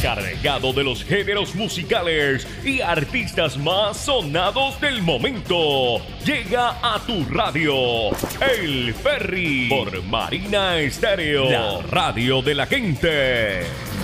cargado de los géneros musicales y artistas más sonados del momento. Llega a tu radio, El Ferry, por Marina Estéreo, la radio de la gente.